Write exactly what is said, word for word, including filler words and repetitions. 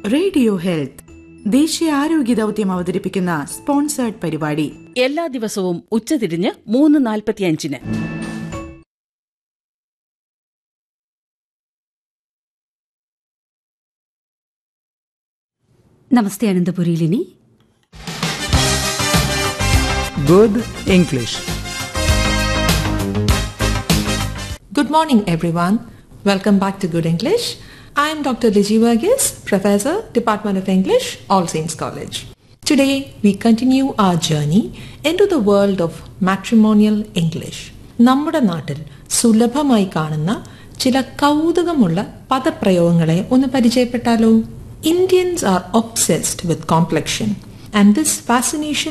Radio health ദേശീയ ആരോഗ്യ ദൗത്യം അവതരിപ്പിക്കുന്ന സ്പോൺസേർഡ് പരിപാടി എല്ലാ ദിവസവും ഉച്ചതിരിഞ്ഞ് മൂന്ന് നാൽപ്പത്തിയഞ്ചിന്. നമസ്തേ അനന്തപുരിയിലിനി good English. Good morning, everyone. Welcome back to Good English. I am Doctor Liji Varghese, Professor, Department of English, All Saints College. Today, we continue our journey into the world of matrimonial English. നമ്മുടെ നാട്ടിൽ സുലഭമായി കാണുന്ന ചില കൗതുകമുള്ള പദപ്രയോഗങ്ങളെ ഒന്ന് പരിചയപ്പെട്ടാലോ? Indians are obsessed with complexion, and this fascination